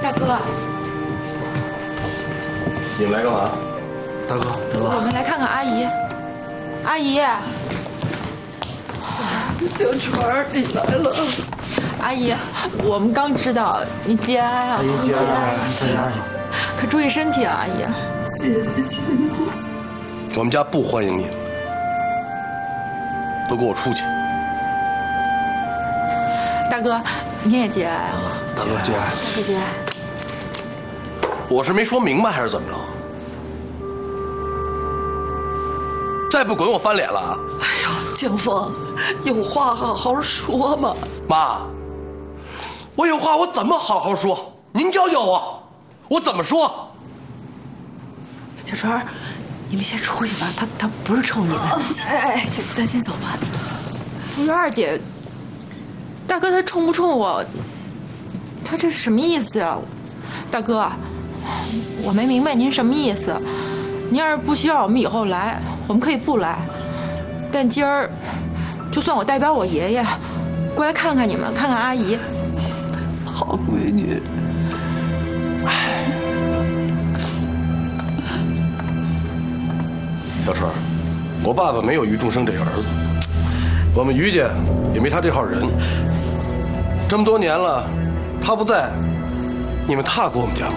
大哥， 你们来干嘛？ 大哥， 我们来看看阿姨。阿姨， 小川，你来了。 阿姨，我们刚知道你节哀啊， 阿姨节哀， 可注意身体啊，阿姨。 谢谢。 我们家不欢迎你们，都给我出去！ 大哥，你也节哀啊。 大哥节哀， 节哀。 我是没说明白还是怎么着？再不滚我翻脸了！ 哎呀，江峰，有话好好说嘛。 妈，我有话我怎么好好说？您教教我怎么说？ 小川，你们先出去吧，他不是冲你们。哎，咱先走吧。 不是二姐，大哥他冲不冲我？他这是什么意思呀？大哥，我没明白您什么意思。您要是不希望我们以后来，我们可以不来。但今儿，就算我代表我爷爷过来看看你们，看看阿姨。 好闺女。 小春，我爸爸没有于仲生这个儿子，我们于家也没他这号人。这么多年了，他不在，你们踏过我们家吗？